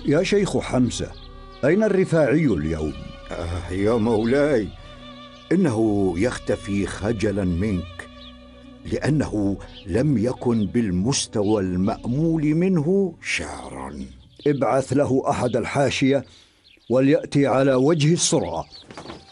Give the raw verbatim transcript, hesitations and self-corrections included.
يا شيخ حمزة، أين الرفاعي اليوم؟ آه يا مولاي، إنه يختفي خجلا منك، لأنه لم يكن بالمستوى المأمول منه شعرا. ابعث له أحد الحاشية وليأتي على وجه السرعة.